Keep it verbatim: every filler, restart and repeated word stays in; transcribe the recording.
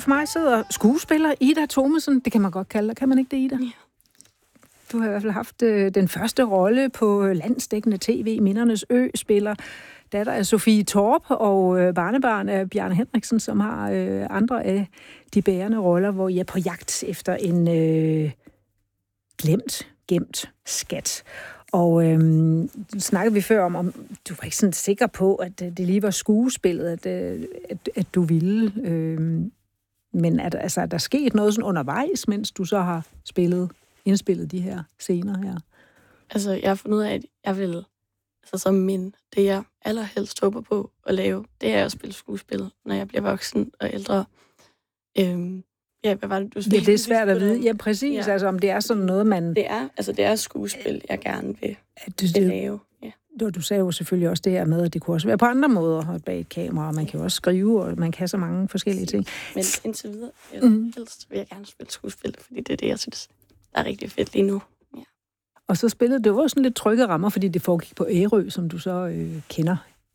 for mig sidder skuespiller Ida Thomesen. Det kan man godt kalde dig. Kan man ikke det, Ida? Ja. Du har i hvert fald haft øh, den første rolle på landsdækkende tv, Mindernes Ø, spiller datter af Sofie Torp og øh, barnebarn af Bjarne Henriksen, som har øh, andre af de bærende roller, hvor I er på jagt efter en øh, glemt, gemt skat. Og øhm, snakkede vi før om, om du var ikke sådan sikker på, at det lige var skuespillet, at, at, at du ville. Øhm, men er der, altså, er der sket noget sådan undervejs, mens du så har spillet, indspillet de her scener her? Altså, jeg har fundet ud af, at jeg vil, altså som min, det jeg allerhelst håber på at lave, det er at spille skuespil, når jeg bliver voksen og ældre. Øhm, ja, hvad var det, du ja, det er svært at vide. Ja, præcis. Ja. Altså, om det er sådan noget, man... Det er, altså, det er skuespil, jeg gerne vil, at du, vil lave. Ja. Du, du sagde jo selvfølgelig også det her med, at det kunne også være på andre måder bag et kamera, og man kan jo også skrive, og man kan så mange forskellige ting. Men indtil videre, mm. helst vil jeg gerne spille skuespil, fordi det er det, jeg synes, der er rigtig fedt lige nu. Ja. Og så spillede det jo sådan lidt trygge rammer, fordi det foregik på Ærø, som du så øh, kender